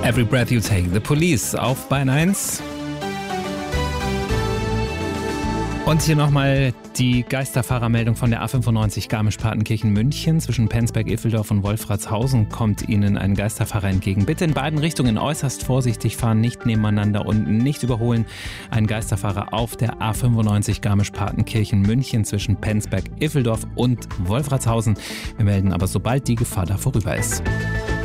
Every Breath You Take, The Police auf Bayern 1. Und hier nochmal die Geisterfahrermeldung von der A95 Garmisch-Partenkirchen München. Zwischen Penzberg-Iffeldorf und Wolfratshausen kommt Ihnen ein Geisterfahrer entgegen. Bitte in beiden Richtungen äußerst vorsichtig fahren, nicht nebeneinander und nicht überholen. Ein Geisterfahrer auf der A95 Garmisch-Partenkirchen München zwischen Penzberg-Iffeldorf und Wolfratshausen. Wir melden aber, sobald die Gefahr da vorüber ist.